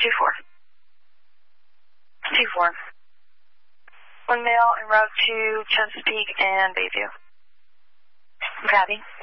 2-4. 2-4. One male en route to Chesapeake and Bayview. Copy.